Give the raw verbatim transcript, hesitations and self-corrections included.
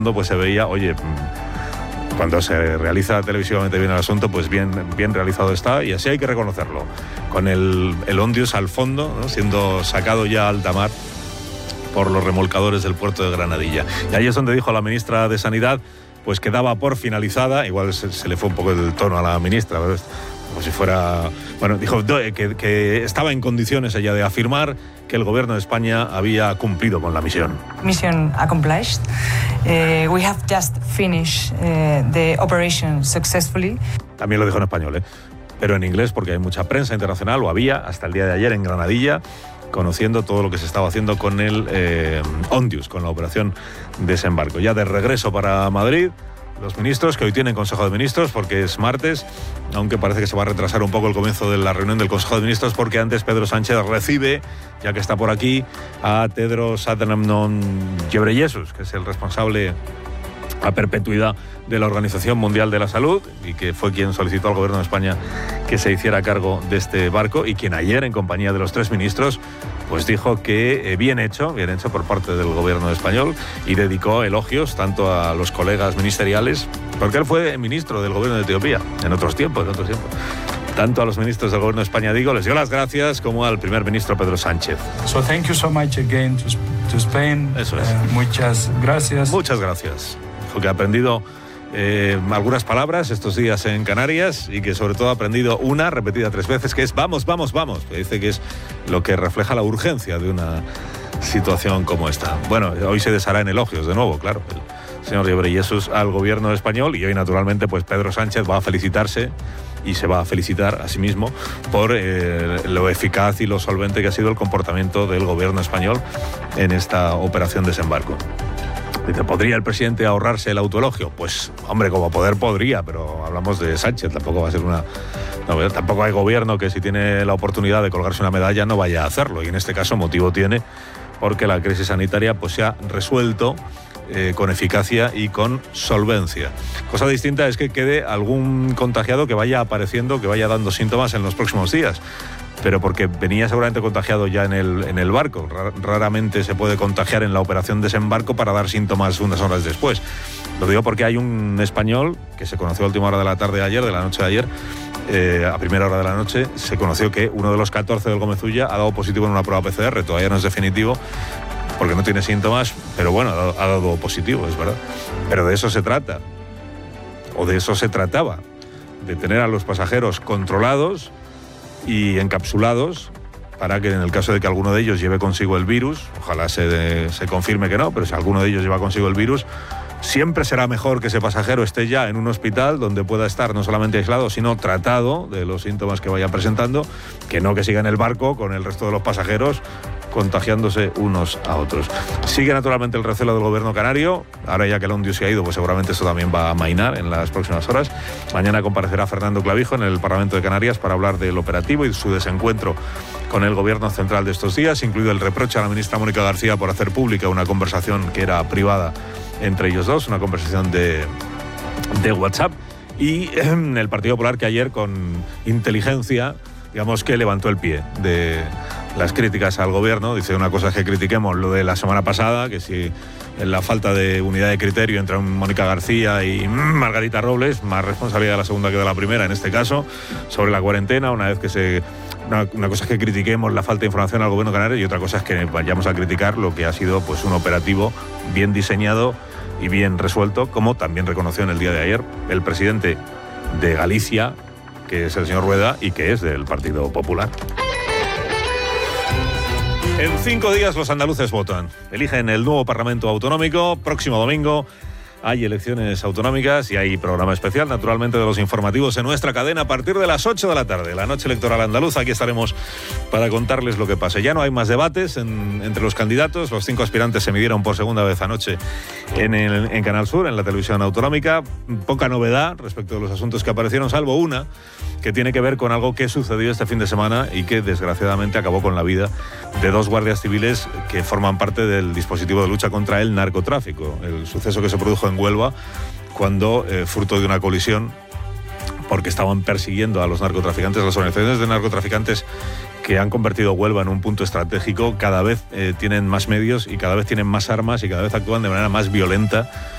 pues se veía, oye, cuando se realiza televisivamente bien el asunto, pues bien, bien realizado está, y así hay que reconocerlo, con el, el Ondius al fondo, ¿no?, siendo sacado ya a alta mar por los remolcadores del puerto de Granadilla. Y ahí es donde dijo la ministra de Sanidad pues que daba por finalizada, igual se, se le fue un poco el tono a la ministra, ¿verdad?, como si fuera, bueno, dijo que, que estaba en condiciones ella de afirmar que el gobierno de España había cumplido con la misión. Mission accomplished. Uh, we have just finished uh, the operation successfully. También lo dijo en español, ¿eh?, pero en inglés, porque hay mucha prensa internacional, o había hasta el día de ayer en Granadilla, conociendo todo lo que se estaba haciendo con el eh, Ondius, con la operación desembarco. Ya de regreso para Madrid, los ministros, que hoy tienen Consejo de Ministros, porque es martes, aunque parece que se va a retrasar un poco el comienzo de la reunión del Consejo de Ministros, porque antes Pedro Sánchez recibe, ya que está por aquí, a Tedros Adhanom Ghebreyesus, que es el responsable a perpetuidad de la Organización Mundial de la Salud, y que fue quien solicitó al Gobierno de España que se hiciera cargo de este barco, y quien ayer, en compañía de los tres ministros, pues dijo que eh, bien hecho, bien hecho por parte del Gobierno español, y dedicó elogios tanto a los colegas ministeriales, porque él fue ministro del Gobierno de Etiopía, en otros tiempos, en otros tiempos. Tanto a los ministros del Gobierno de España, digo, les dio las gracias, como al primer ministro Pedro Sánchez. So thank you so much again to, to Spain. Eso es. Uh, muchas gracias. Muchas gracias. Porque ha aprendido eh, algunas palabras estos días en Canarias, y que sobre todo ha aprendido una, repetida tres veces, que es vamos, vamos, vamos. Que dice que es lo que refleja la urgencia de una situación como esta. Bueno, hoy se deshará en elogios de nuevo, claro, el señor Ghebreyesus al gobierno español, y hoy naturalmente pues Pedro Sánchez va a felicitarse y se va a felicitar a sí mismo por eh, lo eficaz y lo solvente que ha sido el comportamiento del gobierno español en esta operación desembarco. Dice, ¿podría el presidente ahorrarse el autoelogio? Pues, hombre, como poder podría, pero hablamos de Sánchez, tampoco va a ser una... No, tampoco hay gobierno que si tiene la oportunidad de colgarse una medalla no vaya a hacerlo, y en este caso motivo tiene, porque la crisis sanitaria pues se ha resuelto eh, con eficacia y con solvencia. Cosa distinta es que quede algún contagiado que vaya apareciendo, que vaya dando síntomas en los próximos días, pero porque venía seguramente contagiado ya en el, en el barco. Raramente se puede contagiar en la operación desembarco para dar síntomas unas horas después. Lo digo porque hay un español que se conoció a última hora de la tarde de ayer, de la noche de ayer, eh, a primera hora de la noche, se conoció que uno de los catorce del Gómez Ulla ha dado positivo en una prueba P C R. Todavía no es definitivo, porque no tiene síntomas, pero bueno, ha dado positivo, es verdad. Pero de eso se trata, o de eso se trataba, de tener a los pasajeros controlados y encapsulados, para que en el caso de que alguno de ellos lleve consigo el virus, ojalá se, de, se confirme que no, pero si alguno de ellos lleva consigo el virus, siempre será mejor que ese pasajero esté ya en un hospital donde pueda estar no solamente aislado, sino tratado de los síntomas que vaya presentando, que no que siga en el barco con el resto de los pasajeros contagiándose unos a otros. Sigue naturalmente el recelo del gobierno canario. Ahora ya que el Ondius se ha ido, pues seguramente eso también va a amainar en las próximas horas. Mañana comparecerá Fernando Clavijo en el Parlamento de Canarias para hablar del operativo y su desencuentro con el gobierno central de estos días, incluido el reproche a la ministra Mónica García por hacer pública una conversación que era privada entre ellos dos, una conversación de, de WhatsApp. Y eh, el Partido Popular, que ayer con inteligencia, digamos que levantó el pie de las críticas al gobierno. Dice, una cosa es que critiquemos lo de la semana pasada, que si en la falta de unidad de criterio entre Mónica García y Margarita Robles, más responsabilidad de la segunda que de la primera en este caso, sobre la cuarentena, una vez que se... Una, una cosa es que critiquemos la falta de información al gobierno canario, y otra cosa es que vayamos a criticar lo que ha sido pues un operativo bien diseñado y bien resuelto, como también reconoció en el día de ayer el presidente de Galicia, que es el señor Rueda, y que es del Partido Popular. En cinco días los andaluces votan. Eligen el nuevo Parlamento Autonómico. Próximo domingo hay elecciones autonómicas y hay programa especial, naturalmente, de los informativos en nuestra cadena a partir de las ocho de la tarde. La noche electoral andaluza. Aquí estaremos para contarles lo que pase. Ya no hay más debates en, entre los candidatos. Los cinco aspirantes se midieron por segunda vez anoche en, el, en Canal Sur, en la televisión autonómica. Poca novedad respecto de los asuntos que aparecieron, salvo una que tiene que ver con algo que sucedió este fin de semana y que desgraciadamente acabó con la vida de dos guardias civiles que forman parte del dispositivo de lucha contra el narcotráfico. El suceso que se produjo en Huelva cuando, eh, fruto de una colisión, porque estaban persiguiendo a los narcotraficantes, las organizaciones de narcotraficantes que han convertido Huelva en un punto estratégico, cada vez eh, tienen más medios y cada vez tienen más armas y cada vez actúan de manera más violenta